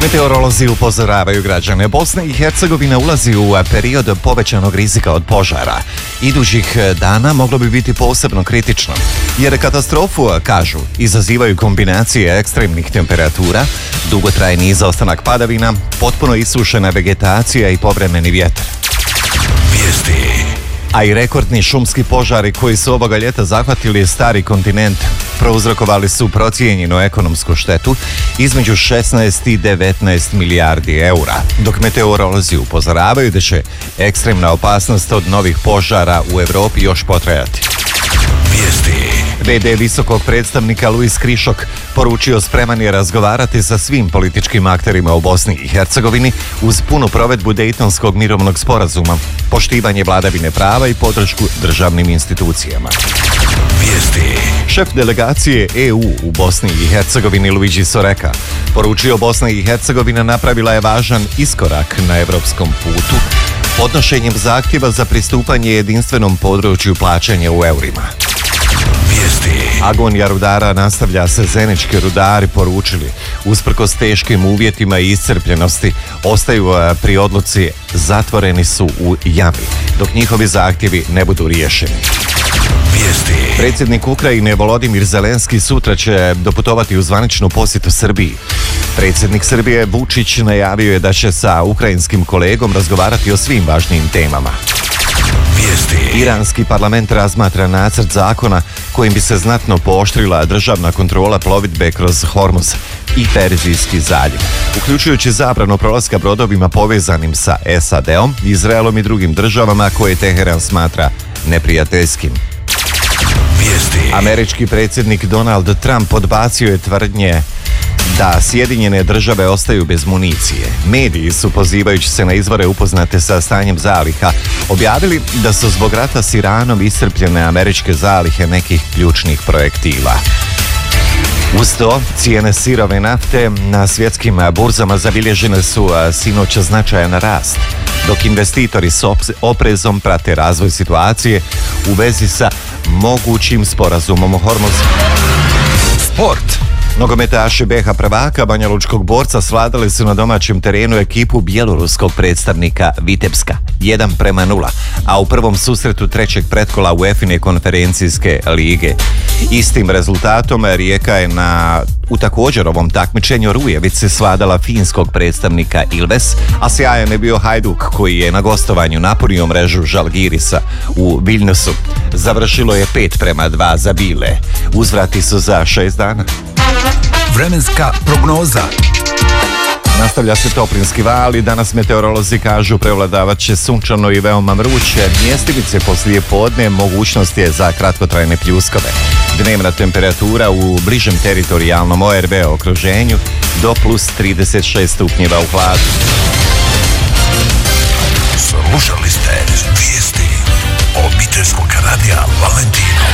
Meteorolozi upozoravaju građane. Bosna i Hercegovina ulazi u period povećanog rizika od požara. Idućih dana moglo bi biti posebno kritično, jer katastrofu, kažu, izazivaju kombinacije ekstremnih temperatura, dugotrajni izostanak padavina, potpuno isušena vegetacija i povremeni vjetar. A i rekordni šumski požari koji su ovoga ljeta zahvatili stari kontinent prouzrokovali su procijenjenu ekonomsku štetu između 16 i 19 milijardi eura, dok meteorolozi upozoravaju da će ekstremna opasnost od novih požara u Europi još potrajati. VD visokog predstavnika Luis Krišok poručio spreman je razgovarati sa svim političkim akterima u Bosni i Hercegovini uz punu provedbu Dejtonskog mirovnog sporazuma, poštivanje vladavine prava i podršku državnim institucijama. Šef delegacije EU u Bosni i Hercegovini Luigi Soreka poručio Bosna i Hercegovina napravila je važan iskorak na evropskom putu podnošenjem zahtjeva za pristupanje jedinstvenom području plaćanja u eurima. Agonija rudara nastavlja se. Zenički rudari poručili, usprkos teškim uvjetima i iscrpljenosti, ostaju pri odluci, zatvoreni su u jami, dok njihovi zahtjevi ne budu riješeni. Predsjednik Ukrajine Volodimir Zelenski sutra će doputovati u zvaničnu posjetu Srbiji. Predsjednik Srbije Vučić najavio je da će sa ukrajinskim kolegom razgovarati o svim važnijim temama. Iranski parlament razmatra nacrt zakona kojim bi se znatno pooštrila državna kontrola plovidbe kroz Hormuz i Perzijski zaljev, uključujući zabranu prolaska brodovima povezanim sa SAD-om, Izraelom i drugim državama koje Teheran smatra neprijateljskim. Američki predsjednik Donald Trump odbacio je tvrdnje da Sjedinjene države ostaju bez municije. Mediji su, pozivajući se na izvore upoznate sa stanjem zaliha, objavili da su zbog rata s Iranom iscrpljene američke zalihe nekih ključnih projektila. Uz to, cijene sirove nafte na svjetskim burzama zabilježene su sinoć značajan rast, dok investitori s oprezom prate razvoj situacije u vezi sa mogućim sporazumom o Hormuzu. Sport. Nogometaši BiH prvaka Banjalučkog Borca svladali su na domaćem terenu ekipu bjeloruskog predstavnika Vitebska 1:0, a u prvom susretu trećeg pretkola UEFA konferencijske lige. Istim rezultatom Rijeka je u također ovom takmičenju Rujevici svladala finskog predstavnika Ilves, a sjajan je bio Hajduk koji je na gostovanju napunio mrežu Žalgirisa u Viljnusu. Završilo je 5:2 za Bile. Uzvrati su za 6 dana. Vremenska prognoza. Nastavlja se toplinski val i danas meteorolozi kažu prevladavat će sunčano i veoma vruće. Mjestimice poslije podne, mogućnost je za kratkotrajne pljuskove. Dnevna temperatura u bližem teritorijalnom ORB okruženju do plus 36 stupnjeva u hladu. Slušali ste vijesti obiteljskog radija Valentino.